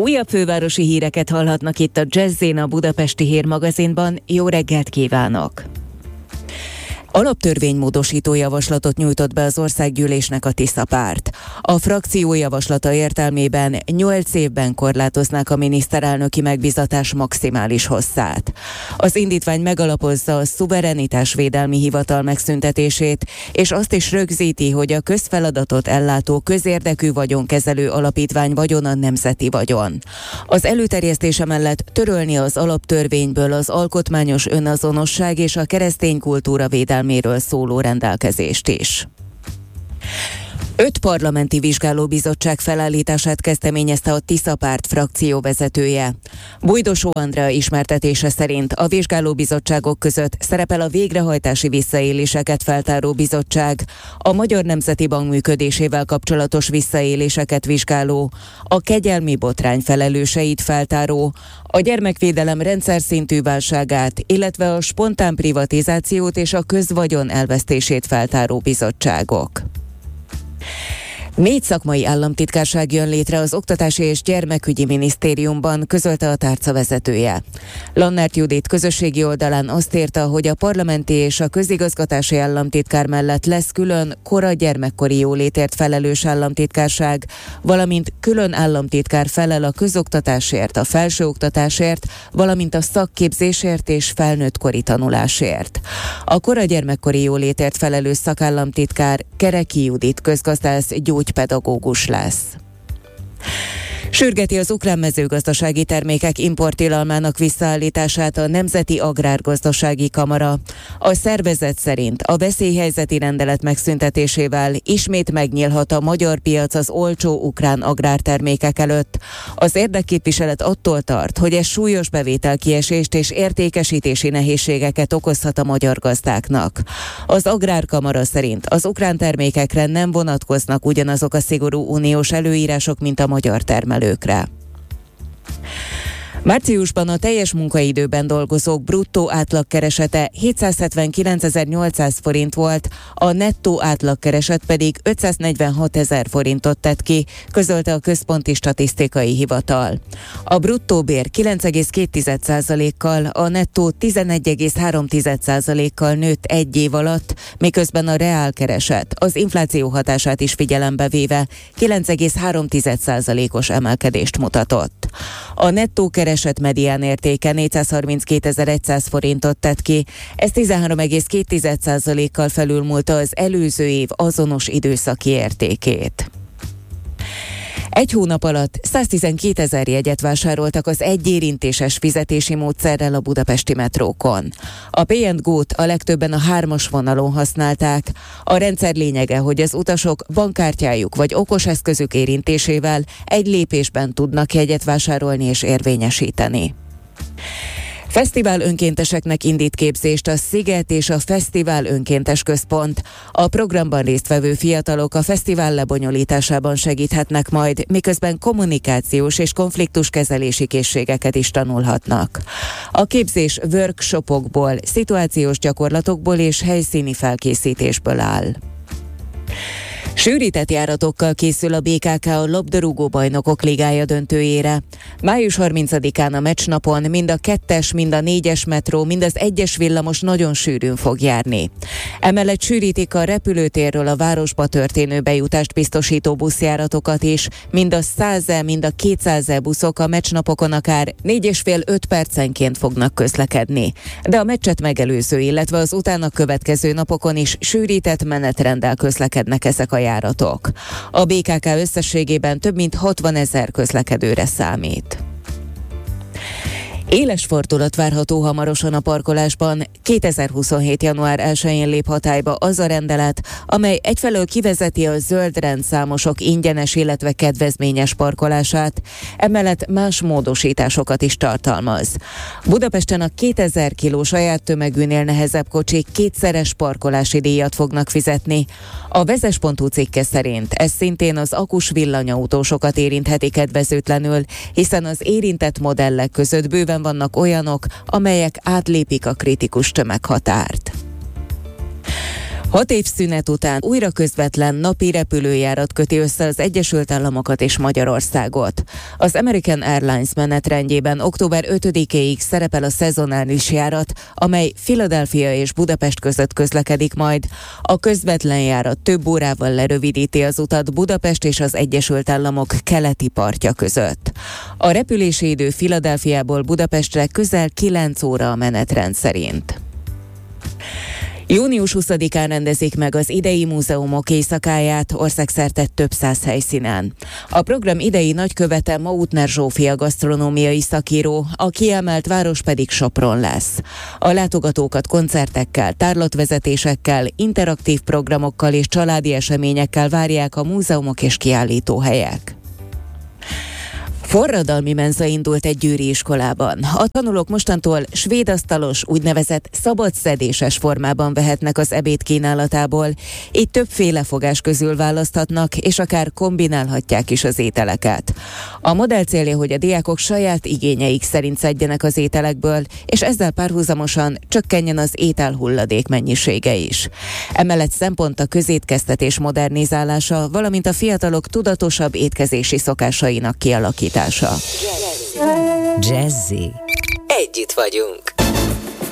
Újabb fővárosi híreket hallhatnak itt a Jazzin, a Budapesti Hírmagazinban. Jó reggelt kívánok! Alaptörvénymódosító javaslatot nyújtott be az Országgyűlésnek a Tisza párt. A frakció javaslata értelmében 8 évben korlátoznák a miniszterelnöki megbízatás maximális hosszát. Az indítvány megalapozza a szuverenitásvédelmi hivatal megszüntetését, és azt is rögzíti, hogy a közfeladatot ellátó közérdekű vagyonkezelő alapítvány vagyona nemzeti vagyon. Az előterjesztése mellett törölni az alaptörvényből az alkotmányos önazonosság és a keresztény kultúra védelméről szóló rendelkezést is. 5 parlamenti vizsgálóbizottság felállítását kezdeményezte a Tisza párt frakció vezetője. Bújdosó Andrea ismertetése szerint a vizsgálóbizottságok között szerepel a végrehajtási visszaéléseket feltáró bizottság, a Magyar Nemzeti Bank működésével kapcsolatos visszaéléseket vizsgáló, a kegyelmi botrány felelőseit feltáró, a gyermekvédelem rendszerszintű válságát, illetve a spontán privatizációt és a közvagyon elvesztését feltáró bizottságok. 4 szakmai államtitkárság jön létre az Oktatási és Gyermekügyi Minisztériumban, közölte a tárca vezetője. Lannert Judit közösségi oldalán azt írta, hogy a parlamenti és a közigazgatási államtitkár mellett lesz külön kora gyermekkori jólétért felelős államtitkárság, valamint külön államtitkár felel a közoktatásért, a felsőoktatásért, valamint a szakképzésért és felnőttkori tanulásért. A kora gyermekkori jólétért felelős szakállamtitkár Kereki Judit közgazdász gyógypedagógus lesz. Sürgeti az ukrán mezőgazdasági termékek importtilalmának visszaállítását a Nemzeti Agrárgazdasági Kamara. A szervezet szerint a veszélyhelyzeti rendelet megszüntetésével ismét megnyílhat a magyar piac az olcsó ukrán agrártermékek előtt. Az érdekképviselet attól tart, hogy ez súlyos bevételkiesést és értékesítési nehézségeket okozhat a magyar gazdáknak. Az Agrárkamara szerint az ukrán termékekre nem vonatkoznak ugyanazok a szigorú uniós előírások, mint a magyar termelőkre. Márciusban a teljes munkaidőben dolgozók bruttó átlagkeresete 779.800 forint volt, a nettó átlagkereset pedig 546.000 forintot tett ki, közölte a Központi Statisztikai Hivatal. A bruttó bér 9,2%-kal, a nettó 11,3%-kal nőtt egy év alatt, miközben a reálkereset az infláció hatását is figyelembe véve 9,3%-os emelkedést mutatott. A nettó kereset medián értéke 432.100 forintot tett ki, ez 13,2%-kal felülmúlta az előző év azonos időszaki értékét. Egy hónap alatt 112.000 jegyet vásároltak az egyérintéses fizetési módszerrel a budapesti metrókon. A Pay&Go-t a legtöbben a 3-as vonalon használták. A rendszer lényege, hogy az utasok bankkártyájuk vagy okoseszközük érintésével egy lépésben tudnak jegyet vásárolni és érvényesíteni. Fesztivál önkénteseknek indít képzést a Sziget és a Fesztivál Önkéntes Központ. A programban résztvevő fiatalok a fesztivál lebonyolításában segíthetnek majd, miközben kommunikációs és konfliktuskezelési készségeket is tanulhatnak. A képzés workshopokból, szituációs gyakorlatokból és helyszíni felkészítésből áll. Sűrített járatokkal készül a BKK a labdarúgó bajnokok ligája döntőjére. Május 30-án a meccsnapon mind a 2-es, mind a 4-es metró, mind az 1-es villamos nagyon sűrűn fog járni. Emellett sűrítik a repülőtérről a városba történő bejutást biztosító buszjáratokat is, mind a 100-e, mind a 200-e buszok a meccsnapokon akár 4,5-5 percenként fognak közlekedni. De a meccset megelőző, illetve az utána következő napokon is sűrített menetrenddel közlekednek ezek a járatok. A BKK összességében több mint 60.000 közlekedőre számít. Éles fordulat várható hamarosan a parkolásban. 2027. január 1-én lép hatályba az a rendelet, amely egyfelől kivezeti a zöld rendszámosok ingyenes, illetve kedvezményes parkolását, emellett más módosításokat is tartalmaz. Budapesten a 2000 kiló saját tömegűnél nehezebb kocsik 2-szeres parkolási díjat fognak fizetni. A vezes.hu cikke szerint ez szintén az akus villanyautósokat érintheti kedvezőtlenül, hiszen az érintett modellek között bőven vannak olyanok, amelyek átlépik a kritikus tömeghatárt. 6 év szünet után újra közvetlen napi repülőjárat köti össze az Egyesült Államokat és Magyarországot. Az American Airlines menetrendjében október 5-éig szerepel a szezonális járat, amely Philadelphia és Budapest között közlekedik majd. A közvetlen járat több órával lerövidíti az utat Budapest és az Egyesült Államok keleti partja között. A repülési idő Philadelphiából Budapestre közel 9 óra a menetrend szerint. Június 20-án rendezik meg az idei múzeumok éjszakáját országszerte több száz helyszínen. A program idei nagykövete Mautner Zsófia gasztronómiai szakíró, a kiemelt város pedig Sopron lesz. A látogatókat koncertekkel, tárlatvezetésekkel, interaktív programokkal és családi eseményekkel várják a múzeumok és kiállítóhelyek. Forradalmi menza indult egy győri iskolában. A tanulók mostantól svédasztalos, úgynevezett szabadszedéses formában vehetnek az ebéd kínálatából. Így többféle fogás közül választhatnak, és akár kombinálhatják is az ételeket. A modell célja, hogy a diákok saját igényeik szerint szedjenek az ételekből, és ezzel párhuzamosan csökkenjen az ételhulladék mennyisége is. Emellett szempont a közétkeztetés modernizálása, valamint a fiatalok tudatosabb étkezési szokásainak kialakítása. Jazzy. Együtt vagyunk.